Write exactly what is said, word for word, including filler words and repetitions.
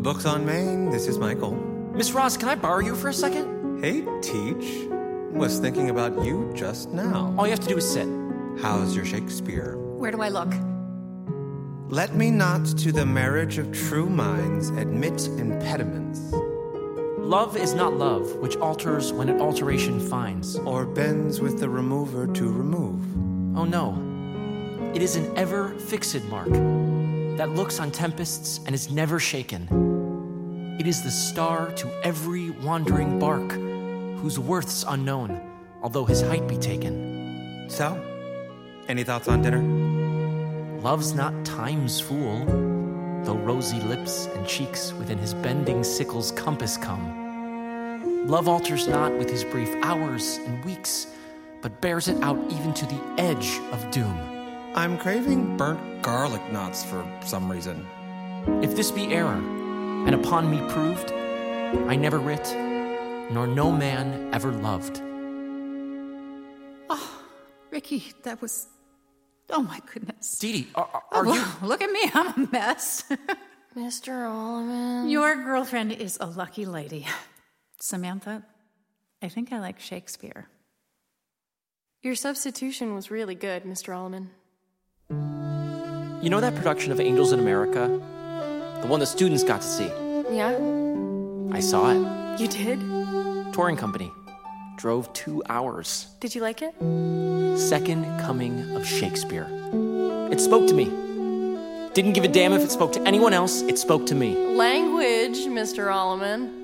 Books on Main, this is Michael. Miss Ross, can I borrow you for a second? Hey, Teach. Was thinking about you just now. All you have to do is sit. How's your Shakespeare? Where do I look? Let me not to the marriage of true minds admit impediments. Love is not love, which alters when it alteration finds. Or bends with the remover to remove. Oh no, it is an ever-fixed mark that looks on tempests and is never shaken. It is the star to every wandering bark, whose worth's unknown, although his height be taken. So, any thoughts on dinner? Love's not time's fool, though rosy lips and cheeks within his bending sickle's compass come. Love alters not with his brief hours and weeks, but bears it out even to the edge of doom. I'm craving burnt garlic knots for some reason. If this be error, and upon me proved, I never writ, nor no man ever loved. Oh, Ricky, that was... Oh, my goodness. Dee Dee, are, are oh, you... Look at me, I'm a mess. Mister Allman. Your girlfriend is a lucky lady. Samantha, I think I like Shakespeare. Your substitution was really good, Mister Allman. You know that production of Angels in America? The one the students got to see. Yeah? I saw it. You did? Touring company. Drove two hours. Did you like it? Second coming of Shakespeare. It spoke to me. Didn't give a damn if it spoke to anyone else. It spoke to me. Language, Mister Allman.